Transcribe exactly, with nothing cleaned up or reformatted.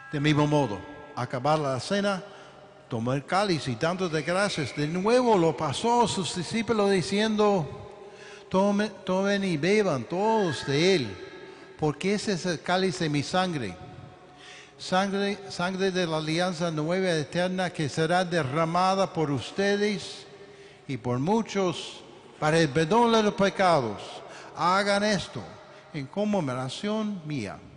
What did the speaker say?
De mismo modo, acabar la cena, tomó el cáliz y dando de gracias, de nuevo lo pasó a sus discípulos diciendo, tomen, tomen y beban todos de él, porque ese es el cáliz de mi sangre, sangre, sangre de la alianza nueva y eterna que será derramada por ustedes y por muchos para el perdón de los pecados. Hagan esto en conmemoración mía.